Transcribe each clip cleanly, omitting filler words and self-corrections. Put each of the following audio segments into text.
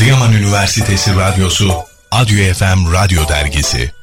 Adıyaman Üniversitesi Radyosu, Adyo FM Radyo Dergisi.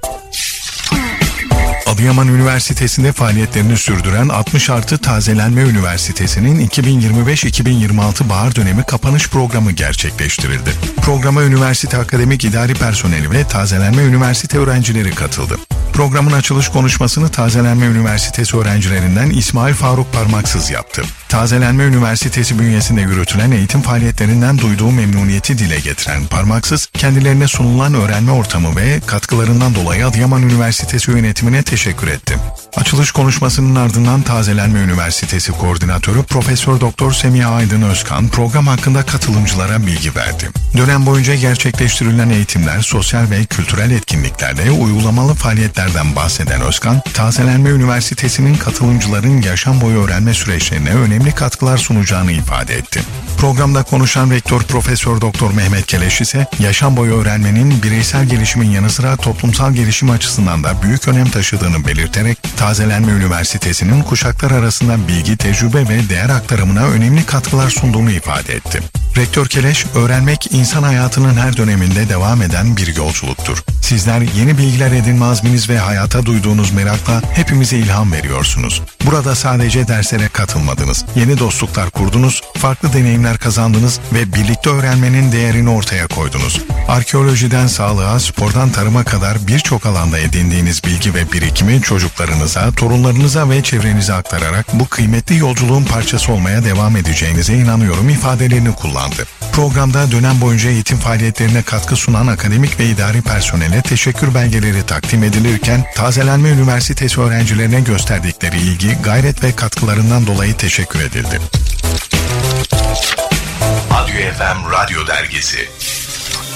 Adıyaman Üniversitesi'nde faaliyetlerini sürdüren 60+ Tazelenme Üniversitesi'nin 2025-2026 bahar dönemi kapanış programı gerçekleştirildi. Programa üniversite akademik idari personeli ve Tazelenme Üniversite öğrencileri katıldı. Programın açılış konuşmasını Tazelenme Üniversitesi öğrencilerinden İsmail Faruk Parmaksız yaptı. Tazelenme Üniversitesi bünyesinde yürütülen eğitim faaliyetlerinden duyduğu memnuniyeti dile getiren Parmaksız, kendilerine sunulan öğrenme ortamı ve katkılarından dolayı Adıyaman Üniversitesi yönetimine teşekkür etti. Açılış konuşmasının ardından Tazelenme Üniversitesi Koordinatörü Profesör Doktor Semiha Aydın Özkan program hakkında katılımcılara bilgi verdi. Dönem boyunca gerçekleştirilen eğitimler, sosyal ve kültürel etkinliklerle uygulamalı faaliyetlerden bahseden Özkan, Tazelenme Üniversitesi'nin katılımcıların yaşam boyu öğrenme süreçlerine önemli katkılar sunacağını ifade etti. Programda konuşan Rektör Profesör Doktor Mehmet Keleş ise yaşam boyu öğrenmenin bireysel gelişimin yanı sıra toplumsal gelişim açısından da büyük önem taşıdığını belirterek Tazelenme Üniversitesi'nin kuşaklar arasında bilgi, tecrübe ve değer aktarımına önemli katkılar sunduğunu ifade etti. Rektör Keleş, öğrenmek insan hayatının her döneminde devam eden bir yolculuktur. Sizler yeni bilgiler edinme azminiz ve hayata duyduğunuz merakla hepimize ilham veriyorsunuz. Burada sadece derslere katılmadınız, yeni dostluklar kurdunuz, farklı deneyimler kazandınız ve birlikte öğrenmenin değerini ortaya koydunuz. Arkeolojiden sağlığa, spordan tarıma kadar birçok alanda edindiğiniz bilgi ve birikimi çocuklarınıza, torunlarınıza ve çevrenize aktararak bu kıymetli yolculuğun parçası olmaya devam edeceğinize inanıyorum ifadelerini kullandı. Programda dönem boyunca eğitim faaliyetlerine katkı sunan akademik ve idari personele teşekkür belgeleri takdim edilirken Tazelenme Üniversitesi öğrencilerine gösterdikleri ilgi, gayret ve katkılarından dolayı teşekkür edildi. Adyo FM Radyo Dergisi.